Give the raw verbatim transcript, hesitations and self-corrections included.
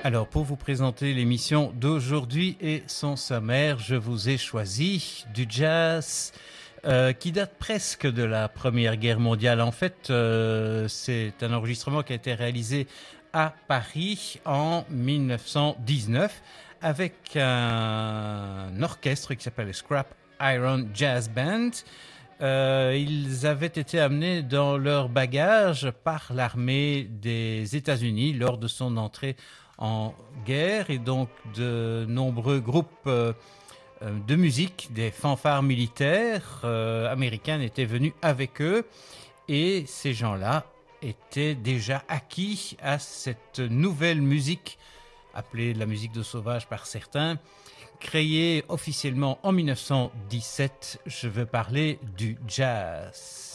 Alors, pour vous présenter l'émission d'aujourd'hui et son sommaire, je vous ai choisi du jazz euh, qui date presque de la Première Guerre mondiale. En fait, euh, c'est un enregistrement qui a été réalisé à Paris en mille neuf cent dix-neuf avec un orchestre qui s'appelle le Scrap Iron Jazz Band. Euh, ils avaient été amenés dans leur bagage par l'armée des États-Unis lors de son entrée en guerre, et donc de nombreux groupes euh, de musique, des fanfares militaires euh, américaines étaient venus avec eux, et ces gens-là étaient déjà acquis à cette nouvelle musique, appelée la musique de sauvage par certains, créée officiellement en mille neuf cent dix-sept. Je veux parler du jazz.